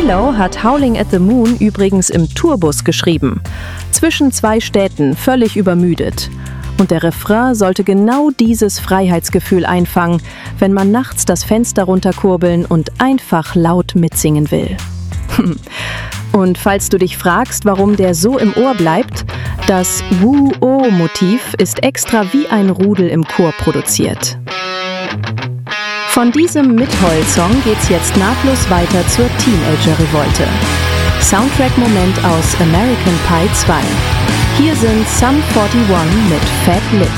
Willow hat Howling at the Moon übrigens im Tourbus geschrieben. Zwischen 2 Städten, völlig übermüdet. Und der Refrain sollte genau dieses Freiheitsgefühl einfangen, wenn man nachts das Fenster runterkurbeln und einfach laut mitsingen will. Und falls du dich fragst, warum der so im Ohr bleibt, das Woo-Oh-Motiv ist extra wie ein Rudel im Chor produziert. Von diesem Mitheul-Song geht's jetzt nahtlos weiter zur Teenager-Revolte. Soundtrack-Moment aus American Pie 2. Hier sind Sum 41 mit Fat Lip.